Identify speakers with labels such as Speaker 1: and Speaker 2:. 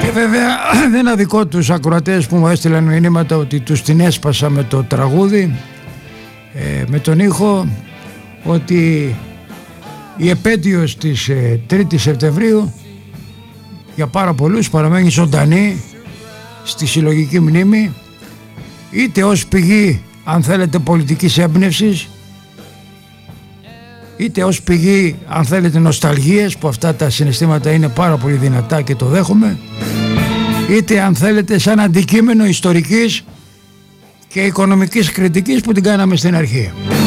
Speaker 1: Και βέβαια δεν αδικό τους ακροατές που μου έστειλαν μηνύματα ότι τους την έσπασα με το τραγούδι, με τον ήχο, ότι η επέτειος της 3ης Σεπτεμβρίου για πάρα πολλούς παραμένει ζωντανή στη συλλογική μνήμη, είτε ως πηγή, αν θέλετε, πολιτικής έμπνευσης, είτε ως πηγή, αν θέλετε, νοσταλγίες, που αυτά τα συναισθήματα είναι πάρα πολύ δυνατά και το δέχομαι, είτε αν θέλετε σαν αντικείμενο ιστορικής και οικονομικής κριτικής που την κάναμε στην αρχή.